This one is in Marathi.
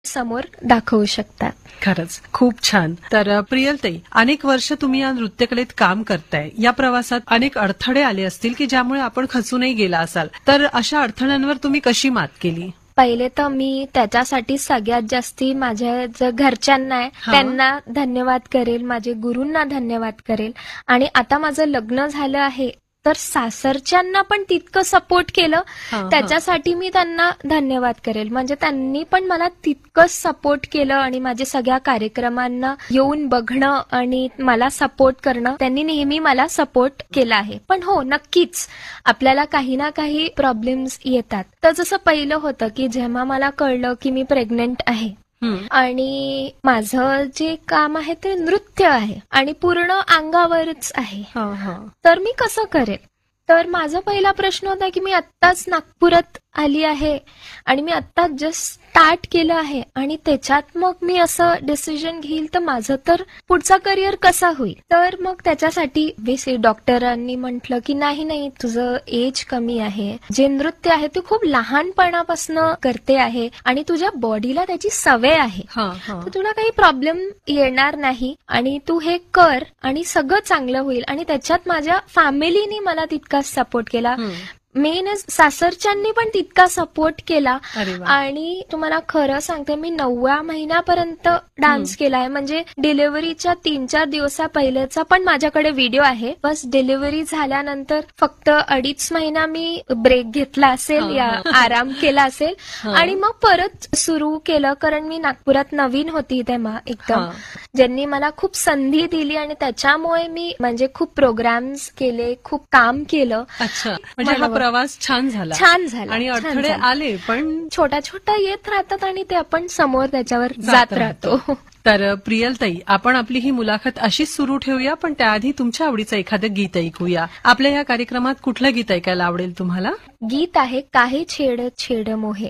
समोर दाखवू शकतात. खरंच खूप छान. तर प्रियलताई, अनेक वर्ष तुम्ही या नृत्यकलेत काम करताय. या प्रवासात अनेक अडथळे आले असतील की ज्यामुळे आपण खचूनही गेला असाल, तर अशा अडथळ्यांवर तुम्ही कशी मात केली? पहिले तर मी त्याच्यासाठी सगळ्यात जास्ती माझ्या जे घरच्यांना आहे त्यांना धन्यवाद करेल, माझे गुरूंना धन्यवाद करेल. आणि आता माझं लग्न झालं आहे तर सासरच्यांना पण तितकं सपोर्ट केलं, त्याच्यासाठी मी त्यांना धन्यवाद करेल. म्हणजे त्यांनी पण मला तितकंच सपोर्ट केलं आणि माझ्या सगळ्या कार्यक्रमांना येऊन बघणं आणि मला सपोर्ट करणं, त्यांनी नेहमी मला सपोर्ट केला आहे. पण हो, नक्कीच आपल्याला काही ना काही प्रॉब्लेम्स येतात. तर जसं पहिलं होतं की जेव्हा मला कळलं की मी प्रेग्नेंट आहे आणि माझं जे काम आहे ते नृत्य आहे आणि पूर्ण अंगावरच आहे, तर मी कसं करेल? तर माझा पहिला प्रश्न होता की मी आत्ताच नागपुरात आली आहे आणि मी आत्ता जस्ट स्टार्ट केलं आहे आणि त्याच्यात मग मी असं डिसिजन घेईल तर माझं तर पुढचा करिअर कसा होईल? तर मग त्याच्यासाठी डॉक्टरांनी म्हटलं की नाही, तुझं एज कमी आहे, जे नृत्य आहे ते खूप लहानपणापासून करते आहे आणि तुझ्या बॉडीला त्याची सवय आहे, तर तुला काही प्रॉब्लेम येणार नाही आणि तू हे कर आणि सगळं चांगलं होईल. आणि त्याच्यात माझ्या फॅमिलीनी मला तितकाच सपोर्ट केला. मेन सासरच्यांनी पण तितका सपोर्ट केला. आणि तुम्हाला खरं सांगते, मी 9व्या महिन्यापर्यंत डान्स केलाय. म्हणजे डिलिव्हरीच्या 3-4 दिवसा पहिलेचा पण माझ्याकडे व्हिडिओ आहे. बस डिलिव्हरी झाल्यानंतर फक्त 2.5 महिना मी ब्रेक घेतला असेल या आराम केला असेल आणि मग परत सुरू केलं. कारण मी नागपुरात नवीन होती तेव्हा एकदम, ज्यांनी मला खूप संधी दिली आणि त्याच्यामुळे मी म्हणजे खूप प्रोग्राम्स केले, खूप काम केलं. म्हणजे प्रवास छान झाला आणि अडथळे आले पण छोटा येत राहतात आणि ते आपण समोर त्याच्यावर जात राहतो. तर प्रियलताई, आपण आपली ही मुलाखत अशीच सुरू ठेवूया, पण त्याआधी तुमच्या आवडीचं एखादं गीत ऐकूया. आपल्या या कार्यक्रमात कुठलं गीत ऐकायला आवडेल तुम्हाला? गीत आहे काही छेड छेड मोहे.